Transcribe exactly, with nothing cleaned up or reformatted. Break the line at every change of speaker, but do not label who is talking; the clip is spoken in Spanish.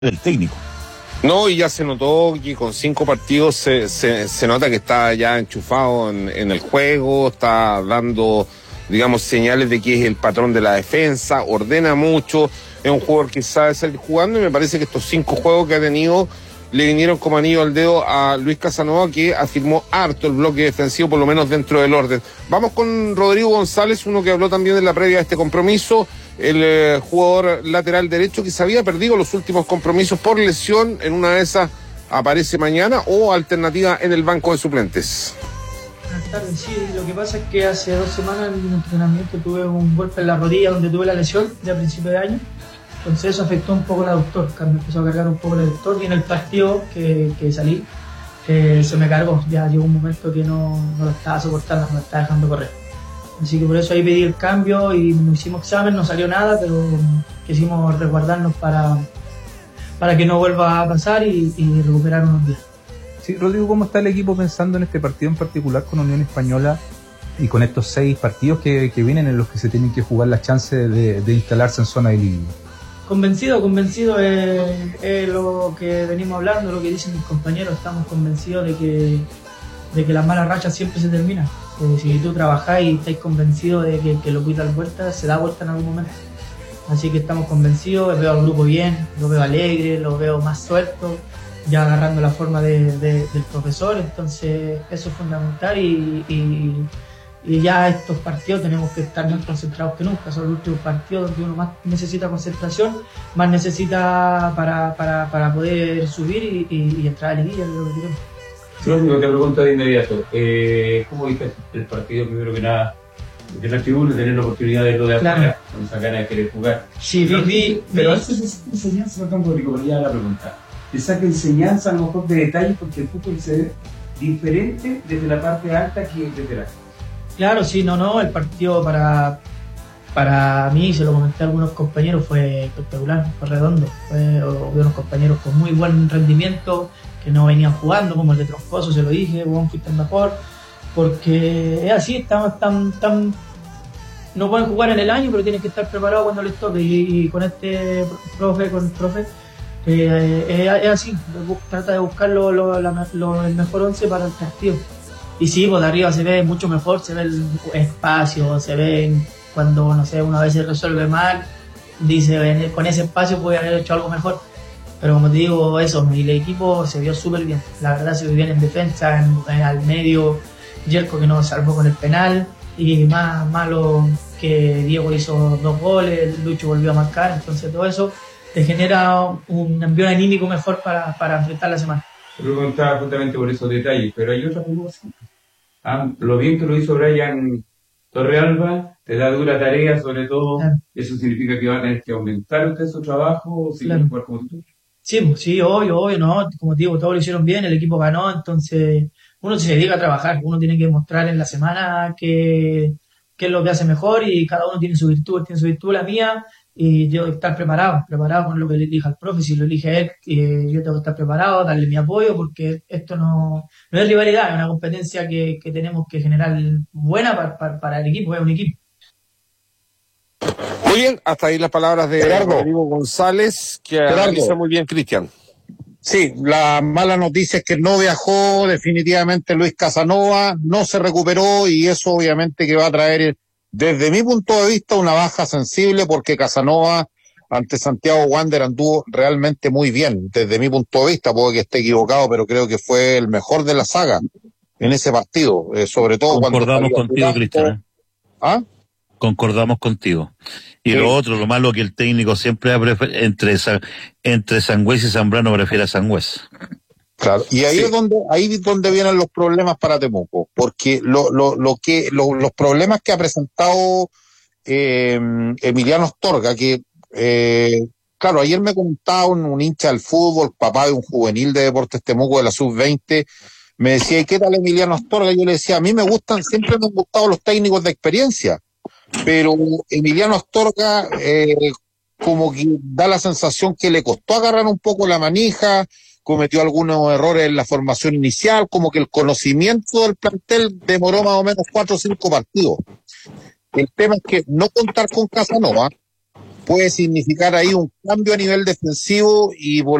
del técnico.
No, y ya se notó que con cinco partidos se, se, se nota que está ya enchufado en, en el juego, está dando, digamos, señales de que es el patrón de la defensa, ordena mucho, es un jugador que sabe salir jugando, y me parece que estos cinco juegos que ha tenido le vinieron como anillo al dedo a Luis Casanova, que afirmó harto el bloque defensivo, por lo menos dentro del orden. Vamos con Rodrigo González, uno que habló también de la previa de este compromiso, el eh, jugador lateral derecho que se había perdido los últimos compromisos por lesión. En una de esas aparece mañana, o alternativa en el banco de suplentes.
Buenas tardes, sí, lo que pasa es que hace dos semanas en mi entrenamiento tuve un golpe en la rodilla donde tuve la lesión de a principio de año. Entonces eso afectó un poco el aductor, me empezó a cargar un poco el aductor, y en el partido que, que salí eh, se me cargó. Ya llegó un momento que no, no lo estaba soportando, no lo estaba dejando correr. Así que por eso ahí pedí el cambio y nos hicimos examen, no salió nada, pero quisimos resguardarnos para, para que no vuelva a pasar y, y recuperar unos días.
Sí, Rodrigo, ¿cómo está el equipo pensando en este partido en particular con Unión Española y con estos seis partidos que, que vienen en los que se tienen que jugar las chances de, de instalarse en zona de liguilla?
Convencido, convencido es, es lo que venimos hablando, lo que dicen mis compañeros. Estamos convencidos de que, de que las malas rachas siempre se terminan. Eh, si tú trabajás y estáis convencidos de que, que lo puedes dar vuelta, se da vuelta en algún momento. Así que estamos convencidos, veo al grupo bien, lo veo alegre, lo veo más suelto, ya agarrando la forma de, de, del profesor. Entonces eso es fundamental, y, y, y ya estos partidos tenemos que estar más concentrados que nunca. Son los últimos partidos donde uno más necesita concentración, más necesita para, para, para poder subir y, y, y entrar a la liguilla, es lo que queremos.
Sí, te pregunto de inmediato, eh, ¿cómo viste el partido? Primero que nada, de la tribuna, tener la oportunidad de lo de afuera, claro, con esa gana de querer jugar.
Sí, vi, vi,
pero
vi.
eso es enseñanza, perdón, Rodrigo, pero ya la pregunta. Te saca enseñanza a lo mejor de detalles, porque el fútbol se ve diferente desde la parte alta que desde la...
Claro, sí, no, no, el partido para, para mí, se lo comenté a algunos compañeros, fue espectacular, fue redondo. Fue, hubo unos compañeros con muy buen rendimiento, que no venían jugando, como el de Troncoso, se lo dije, vos fuiste el mejor, porque es así, estamos tan, tan, no pueden jugar en el año, pero tienen que estar preparados cuando les toque, y, y con este profe, con el profe, eh, es, es así, trata de buscar lo, lo, la, lo, el mejor once para el partido. Y sí, pues de arriba se ve mucho mejor, se ve el espacio, se ve cuando, no sé, una vez se resuelve mal, dice, con ese espacio puede haber hecho algo mejor. Pero como te digo, eso, el equipo se vio súper bien. La verdad se vio bien en defensa, en, en, al medio, Yerko que nos salvó con el penal, y más malo que Diego hizo dos goles, Lucho volvió a marcar, entonces todo eso te genera un envío anímico mejor para, para enfrentar la semana.
Te preguntaba justamente por esos detalles, pero hay otra preocupación. Ah, lo bien que lo hizo Brian Torrealba, te da dura tarea, sobre todo, claro. ¿Eso significa que va a tener que aumentar usted su trabajo o seguir jugar como tú?
Sí, sí, obvio, obvio, no, como te digo, todos lo hicieron bien, el equipo ganó, entonces uno se dedica a trabajar, uno tiene que mostrar en la semana qué, qué es lo que hace mejor, y cada uno tiene su virtud, tiene su virtud, la mía, y yo tengo que estar preparado, preparado con lo que le elija al profe. Si lo elige él, eh, yo tengo que estar preparado, darle mi apoyo, porque esto no, no es rivalidad, es una competencia que, que tenemos que generar buena para, para, para el equipo, es un equipo.
Muy bien, hasta ahí las palabras de Gerardo. Rodrigo González, que analiza muy bien Cristian.
Sí, la mala noticia es que no viajó definitivamente Luis Casanova, no se recuperó, y eso obviamente que va a traer, desde mi punto de vista, una baja sensible, porque Casanova ante Santiago Wander anduvo realmente muy bien, desde mi punto de vista, puede que esté equivocado, pero creo que fue el mejor de la saga en ese partido, eh, sobre todo cuando...
Concordamos contigo, Cristian.
¿Ah?
Concordamos contigo. Y
sí.
Lo otro, lo malo que el técnico siempre prefer- entre, entre Sangüés y Zambrano prefiere a Sangüés.
Claro, y ahí sí. es donde ahí es donde vienen los problemas para Temuco, porque lo lo lo que lo, los problemas que ha presentado eh, Emiliano Astorga, que eh, claro, ayer me contaba un, un hincha del fútbol, papá de un juvenil de Deportes Temuco de la sub veinte, me decía, ¿y qué tal Emiliano Astorga? Yo le decía, a mí me gustan, siempre me han gustado los técnicos de experiencia, pero Emiliano Astorga eh, como que da la sensación que le costó agarrar un poco la manija, cometió algunos errores en la formación inicial, como que el conocimiento del plantel demoró más o menos cuatro o cinco partidos. El tema es que no contar con Casanova puede significar ahí un cambio a nivel defensivo y por